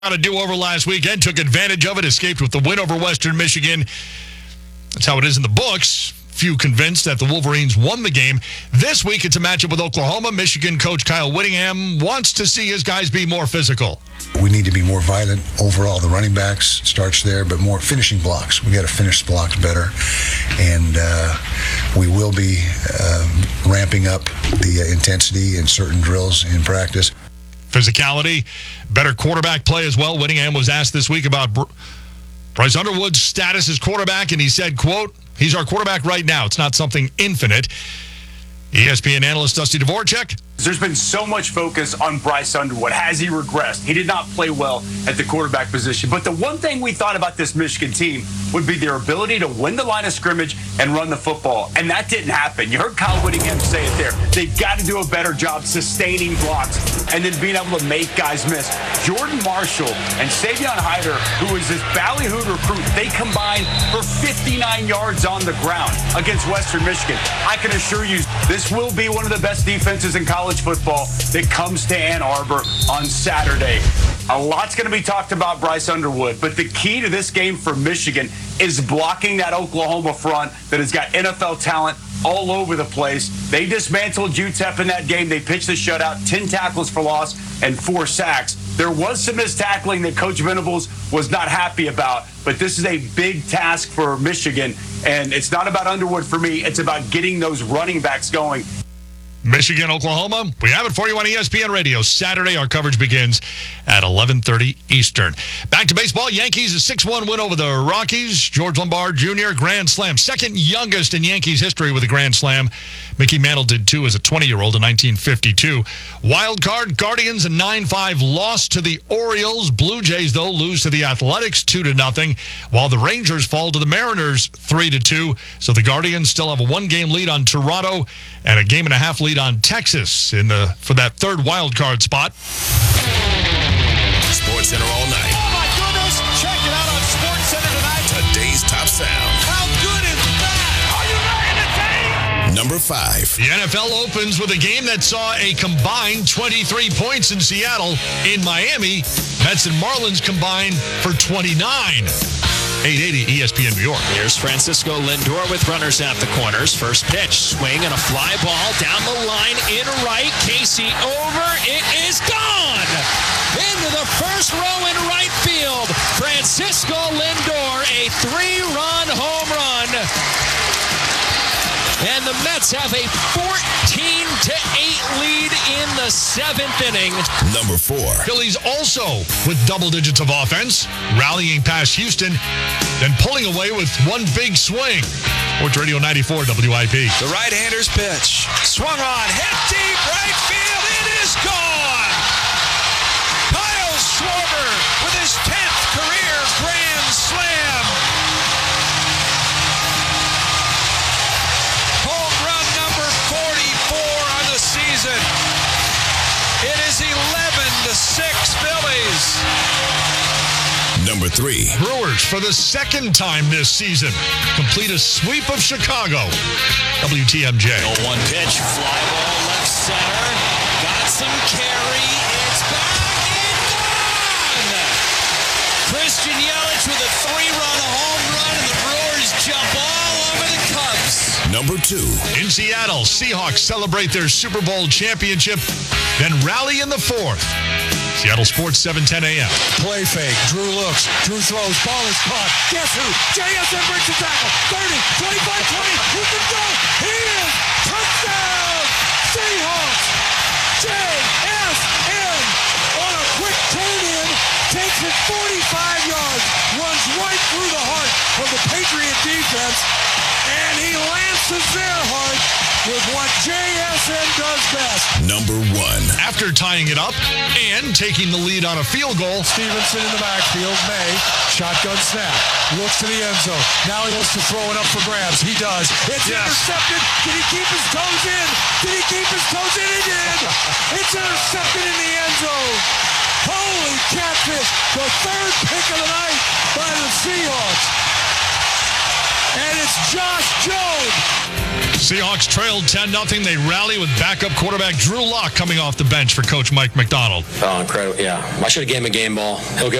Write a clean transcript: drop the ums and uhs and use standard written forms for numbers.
A do-over last weekend, took advantage of it, escaped with the win over Western Michigan. That's how it is in the books. Few convinced that the Wolverines won the game. This week, it's a matchup with Oklahoma. Michigan coach Kyle Whittingham wants to see his guys be more physical. We need to be more violent overall. The running backs starts there, but more finishing blocks. We got to finish blocks better, and we will be ramping up the intensity in certain drills in practice. Physicality, better quarterback play as well. Whittingham was asked this week about Bryce Underwood's status as quarterback, and he said, quote, "He's our quarterback right now. It's not something infinite." ESPN analyst Dusty Dvorak. There's been so much focus on Bryce Underwood. Has he regressed? He did not play well at the quarterback position. But the one thing we thought about this Michigan team would be their ability to win the line of scrimmage and run the football. And that didn't happen. You heard Kyle Whittingham say it there. They've got to do a better job sustaining blocks and then being able to make guys miss. Jordan Marshall and Savion Hyder, who is this ballyhooed recruit, they combined for 59 yards on the ground against Western Michigan. I can assure you this will be one of the best defenses in college football that comes to Ann Arbor on Saturday. A lot's going to be talked about Bryce Underwood, but the key to this game for Michigan is blocking that Oklahoma front that has got NFL talent all over the place. They dismantled UTEP in that game. They pitched the shutout, 10 tackles for loss and 4 sacks. There was some missed tackling that Coach Venables was not happy about, but this is a big task for Michigan, and it's not about Underwood for me. It's about getting those running backs going. Michigan, Oklahoma. We have it for you on ESPN Radio. Saturday, our coverage begins at 11:30 Eastern. Back to baseball. Yankees, a 6-1 win over the Rockies. George Lombard Jr., grand slam. Second youngest in Yankees history with a grand slam. Mickey Mantle did too as a 20-year-old in 1952. Wild card, Guardians, a 9-5 loss to the Orioles. Blue Jays, though, lose to the Athletics 2-0, while the Rangers fall to the Mariners 3-2. So the Guardians still have a 1-game lead on Toronto and a 1.5 lead on Texas for that third wild card spot. Sports Center all night. Oh my goodness! Check it out on Sports Center tonight. Today's top sound. How good is that? Are you ready to take? Number 5. The NFL opens with a game that saw a combined 23 points in Seattle. In Miami, Mets and Marlins combined for 29. 880 ESPN New York. Here's Francisco Lindor with runners at the corners. First pitch, swing and a fly ball down the line in right. Casey over. It is gone. Into the first row in right field. Francisco Lindor, a 3-run home run. And the Mets have a 14-8 lead in the 7th inning. Number 4. Phillies also with double digits of offense, rallying past Houston, then pulling away with one big swing. Sports Radio 94 WIP. The right-hander's pitch. Swung on. Hit deep right field. It is gone. Kyle Schwarber with his 10th career grand slam. Home run number 44 on the season. It is 11-6 Phillies. Number 3. Brewers, for the second time this season, complete a sweep of Chicago. WTMJ. 0-1 pitch, fly ball left center. Got some carry. It's back and gone. Christian Yelich with a 3-run home run, and the Brewers jump all over the Cubs. Number 2. In Seattle, Seahawks celebrate their Super Bowl championship, then rally in the 4th. Seattle Sports 710 AM. Play fake. Drew looks. Drew throws. Ball is caught. Guess who? JSN breaks the tackle. 30, 25, 20. Who can go? He is. Touchdown! Seahawks! JSN on a quick turn-in. Takes it 45 yards. Runs right through the heart of the Patriot defense. And he lances their heart with what JSN does best. Number 1. After tying it up and taking the lead on a field goal, Stevenson in the backfield. May. Shotgun snap. Looks to the end zone. Now he looks to throw it up for grabs. He does. It's intercepted. Did he keep his toes in? Did he keep his toes in? He did. It's intercepted in the end zone. Holy catfish. The 3rd pick of the night by the Seahawks. And it's Josh Jobe. Seahawks trailed 10-0. They rally with backup quarterback Drew Lock coming off the bench for Coach Mike McDonald. Oh, incredible. Yeah. I should have gave him a game ball. He'll go